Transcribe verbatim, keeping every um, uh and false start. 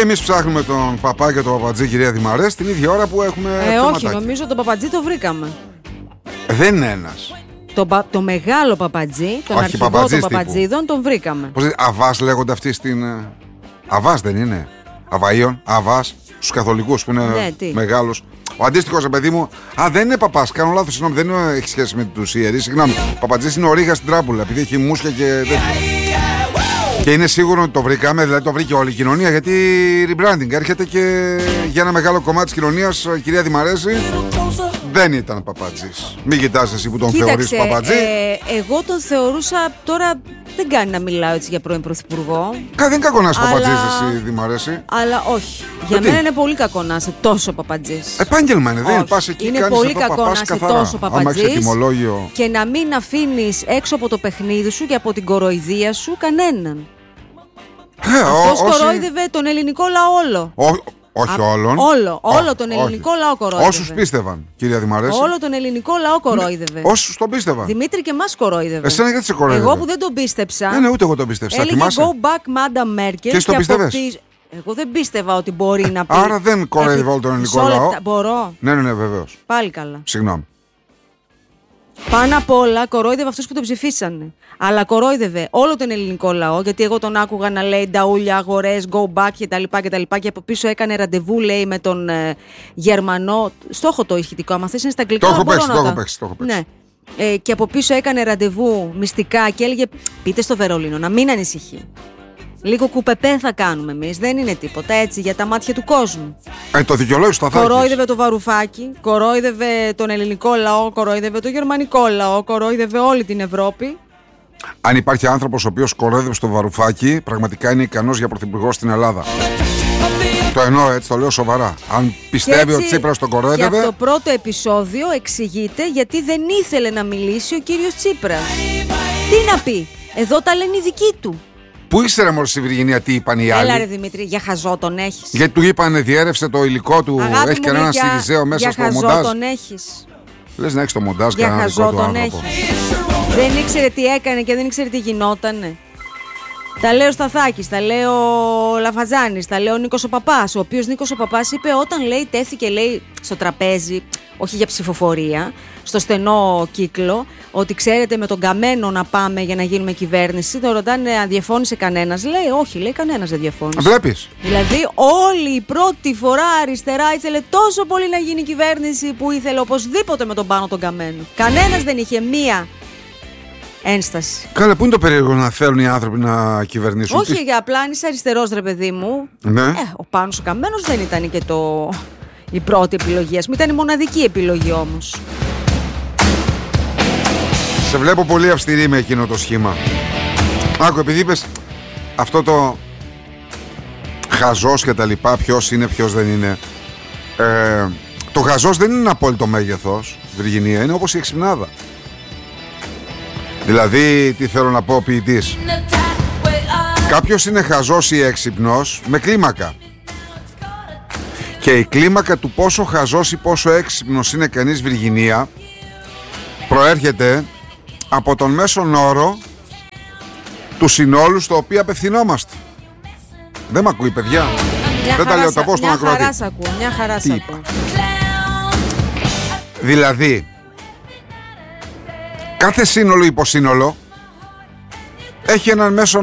εμείς ψάχνουμε τον παπά και τον παπατζή, κυρία Δημαρές, την ίδια ώρα που έχουμε. Ε, όχι, νομίζω τον παπατζή το βρήκαμε. Δεν είναι ένας. Το, το μεγάλο παπατζή, τον όχι, αρχηγό των παπατζίδων, τον βρήκαμε. Πώς, Αβάς λέγονται αυτοί στην. Αβάς δεν είναι. Αβαΐων, Αβάς, στους καθολικούς που είναι ναι, μεγάλος. Ο αντίστοιχος, παιδί μου, α, δεν είναι παπάς, κάνω λάθος, συγγνώμη, δεν έχει σχέση με τους ιερείς. Συγγνώμη, ο παπατζής είναι ο Ρίγας στην τράπουλα, επειδή έχει μουσια και τέτοια. Και είναι σίγουρο ότι το βρήκαμε, δηλαδή το βρήκε όλη η κοινωνία, γιατί rebranding έρχεται και για ένα μεγάλο κομμάτι της κοινωνίας, κυρία Δημαρέζη, δεν ήταν παπατζής. Μην κοιτάς εσύ που τον Κοίταξε, θεωρείς παπατζή. Ε, εγώ τον θεωρούσα, τώρα δεν κάνει να μιλάω έτσι για πρώην πρωθυπουργό. Κα, δεν είναι κακό να είσαι αλλά... παπατζής εσύ, Δημαρέση. Αλλά όχι. Για ε, μένα είναι πολύ κακό να είσαι τόσο παπατζής. Επάγγελμα είναι, δεν πας εκεί, είναι κάνεις πολύ εδώ, κακό να είσαι καθαρά. τόσο παπατζής και να μην αφήνεις έξω από το παιχνίδι σου και από την κοροϊδία σου κανέναν. Ε, Αυτός όσοι... κορόιδευε τον ελληνικό λαό όλο. Ό, όχι Α, όλων. Όλο, όλο Ό, τον ελληνικό όχι. λαό κορόιδευε. Όσους πίστευαν, κυρία Δημαρέση. Όλο τον ελληνικό λαό κορόιδευε. Ναι, όσους τον πίστευαν. Δημήτρη, και εμάς κορόιδευε. Εσένα γιατί σε κορόιδευε? Εγώ που δεν τον πίστεψα. Ναι, ναι, ούτε εγώ τον πίστεψα. Έλεγε θυμάσαι? Go back, Madam Merkel. Και στο πίστευες? Τη... Εγώ δεν πίστευα ότι μπορεί να πει. Άρα δεν κορόιδευε όλο τον ελληνικό λαό. Μπορώ. Ναι, ναι, ναι, βεβαίως. Πάλι καλά. Συγγνώμη. Πάνω απ' όλα κορόιδευε αυτούς που τον ψηφίσανε. Αλλά κορόιδευε όλο τον ελληνικό λαό, γιατί εγώ τον άκουγα να λέει νταούλια, αγορές, go back κτλ. Και, και από πίσω έκανε ραντεβού, λέει, με τον ε, Γερμανό. Στόχο το ηχητικό, άμα θες είναι στα αγγλικά. Το έχω παίξει, το έχω παίξει. Ναι. Ε, και από πίσω έκανε ραντεβού μυστικά και έλεγε: πείτε στο Βερολίνο να μην ανησυχεί. Λίγο κουπεπέ θα κάνουμε εμείς, δεν είναι τίποτα, έτσι, για τα μάτια του κόσμου. Ε, το δικαιολόγιο στο Θάκης. Κορόιδευε το Βαρουφάκι, κορόιδευε τον ελληνικό λαό, κορόιδευε το γερμανικό λαό, κορόιδευε όλη την Ευρώπη. Αν υπάρχει άνθρωπος ο οποίος κορόιδευε στο Βαρουφάκι, πραγματικά είναι ικανός για πρωθυπουργό στην Ελλάδα. Το εννοώ έτσι, το λέω σοβαρά. Αν πιστεύει ότι Τσίπρας τον κορόιδευε. Και από το πρώτο επεισόδιο εξηγείται γιατί δεν ήθελε να μιλήσει ο κύριος Τσίπρας. Τι να πει, εδώ τα λένε οι δικοί του. Πού ήξερε μόλις στη Βυργινία τι είπαν οι άλλοι? Έλα ρε Δημήτρη, για χαζό τον έχεις. Γιατί του είπανε διέρευσε το υλικό του, Αγάπη έχει κανένα Σιριζέο μέσα για στο χαζό μοντάζ. Τον έχεις. Λες να έχεις το μοντάζ και για ένα δικό του άνθρωπο. Δεν ήξερε τι έκανε και δεν ήξερε τι γινότανε. Τα λέει ο Σταθάκης, τα λέει ο Λαφαζάνης, τα λέει ο Νίκος ο Παπάς. Ο οποίος Νίκος ο Παπάς είπε όταν, λέει, τέθηκε, λέει, στο τραπέζι, όχι για ψηφοφορία, στο στενό κύκλο, ότι ξέρετε με τον Καμένο να πάμε για να γίνουμε κυβέρνηση. Το ρωτάνε αν διαφώνησε κανένας. Λέει όχι, λέει κανένας δεν διαφώνησε. Βλέπεις. Δηλαδή όλη η πρώτη φορά αριστερά ήθελε τόσο πολύ να γίνει κυβέρνηση που ήθελε οπωσδήποτε με τον Πάνο τον Καμένο. Κανένας δεν είχε μία ένσταση. Καλά, πού είναι το περίεργο να θέλουν οι άνθρωποι να κυβερνήσουν? Όχι, για απλά αν είσαι αριστερός, ρε παιδί μου. Ναι. Ε, ο Πάνος ο Καμένος δεν ήταν και το... η πρώτη επιλογή, ας πούμε, ήταν η μοναδική επιλογή όμως. Σε βλέπω πολύ αυστηρή με εκείνο το σχήμα. Άκου, επειδή είπες αυτό το χαζός και τα λοιπά, ποιος είναι, ποιος δεν είναι. Ε, το χαζός δεν είναι ένα απόλυτο μέγεθος, Βυργινία, είναι όπως η εξυπνάδα. Δηλαδή, τι θέλω να πω ο ποιητής. Κάποιος είναι χαζός ή έξυπνος με κλίμακα. Και η κλίμακα του πόσο χαζός ή πόσο έξυπνος είναι κανείς, Βυργινία, προέρχεται από τον μέσον όρο του συνόλου στο οποίο απευθυνόμαστε. Δεν μ' ακούει, παιδιά? Μια δεν τα λέω, τα πω στον ακροατή. Μια χαρά σ' ακούω, μια χαρά σ' ακούω. Δηλαδή, κάθε σύνολο υποσύνολο έχει έναν μέσον